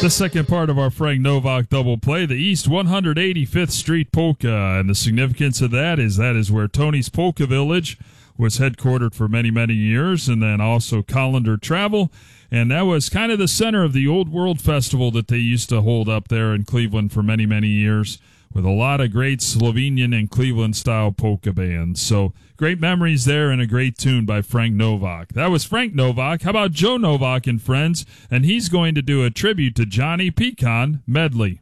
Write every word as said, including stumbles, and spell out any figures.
The second part of our Frank Novak double play, the East one hundred eighty-fifth Street Polka, and the significance of that is that is where Tony's Polka Village was headquartered for many, many years, and then also Colander Travel, and that was kind of the center of the Old World Festival that they used to hold up there in Cleveland for many, many years, with a lot of great Slovenian and Cleveland-style polka bands. So great memories there and a great tune by Frank Novak. That was Frank Novak. How about Joe Novak and friends? And he's going to do a tribute to Johnny Pecan medley.